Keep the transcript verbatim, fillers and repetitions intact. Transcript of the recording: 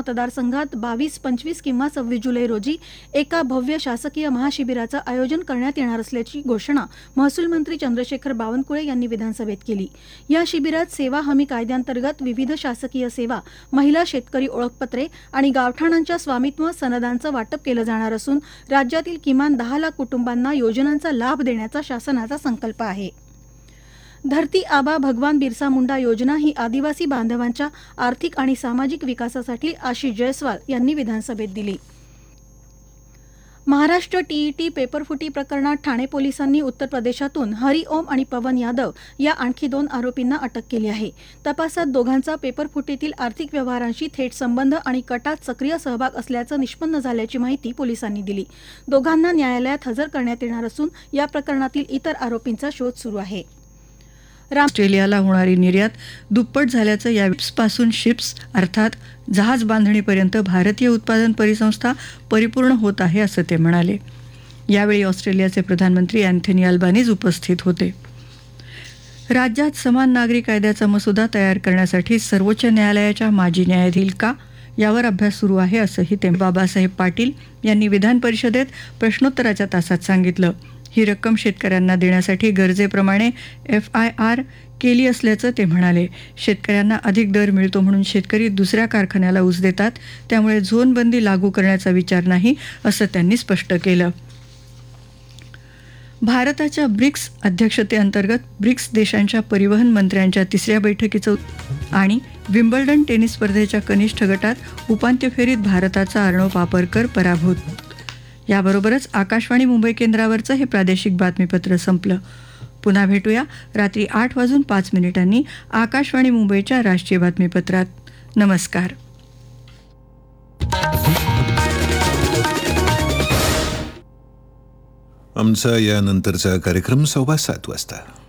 मतदारसंघात बावीस पंचवीस किंवा सव्वीस जुलै रोजी एका भव्य शासकीय महाशिबिराचं आयोजन करण्यात येणार असल्याची घोषणा महसूल मंत्री चंद्रशेखर बावनकुळे यांनी विधानसभेत केली. या शिबिरात सेवा हमी कायद्याअंतर्गत विविध शासकीय सेवा, महिला शेतकरी ओळखपत्रे आणि गावठाणांच्या स्वामित्व सनदांचं वाटप केलं जाणार असून राज्यातील किमान दहा लाख कुटुंबांना योजनांचा लाभ देण्याचा शासनाचा संकल्प आहे. धरती आबा भगवान बिरसा मुंडा योजना ही आदिवासी बांधवांच्या आर्थिक आणि सामाजिक विकासासाठी आशिष जयस्वाल यांनी विधानसभेत दिली. महाराष्ट्र टीईटी पेपरफुटी प्रकरणात ठाणे पोलिसांनी उत्तर प्रदेशातून हरिओम आणि पवन यादव या आणखी दोन आरोपींना अटक केली आहे. तपासात दोघांचा पेपरफुटीतील आर्थिक व्यवहारांशी थेट संबंध आणि कटात सक्रिय सहभाग असल्याचं निष्पन्न झाल्याची माहिती पोलिसांनी दिली. दोघांना न्यायालयात हजर करण्यात येणार असून या प्रकरणातील इतर आरोपींचा शोध सुरू आहे. ऑस्ट्रेलियाला होणारी निर्यात दुप्पट झाल्याचं या पासून शिप्स अर्थात जहाज बांधणीपर्यंत भारतीय उत्पादन परिसंस्था परिपूर्ण होत आहे असं ते म्हणाले. यावेळी ऑस्ट्रेलियाचे प्रधानमंत्री अँथनी अल्बानीज उपस्थित होते. राज्यात समान नागरी कायद्याचा मसुदा तयार करण्यासाठी सर्वोच्च न्यायालयाच्या माजी न्यायाधीश का यावर अभ्यास सुरू आहे असंही ते बाबासाहेब पाटील यांनी विधान परिषदेत प्रश्नोत्तराच्या तासात सांगितलं. ही रक्कम शेतकऱ्यांना देण्यासाठी गरजेप्रमाणे एफ आय आर केली असल्याचं ते म्हणाले. शेतकऱ्यांना अधिक दर मिळतो म्हणून शेतकरी दुसऱ्या कारखान्याला ऊस देतात, त्यामुळे झोनबंदी लागू करण्याचा विचार नाही असं त्यांनी स्पष्ट केलं. भारताच्या ब्रिक्स अध्यक्षतेअंतर्गत ब्रिक्स देशांच्या परिवहन मंत्र्यांच्या तिसऱ्या बैठकीचं आणि विम्बल्डन टेनिस स्पर्धेच्या कनिष्ठ गटात उपांत्य फेरीत भारताचा अर्णव पापरकर पराभूत. याबरोबरच आकाशवाणी मुंबई केंद्रावरचं हे प्रादेशिक बातमीपत्र संपलं. पुन्हा भेटूया रात्री आठ वाजून पाच मिनिटांनी आकाशवाणी मुंबईच्या राष्ट्रीय बातमीपत्रात. नमस्कार. आमचा यानंतरचा कार्यक्रम सव्वा सात वाजता.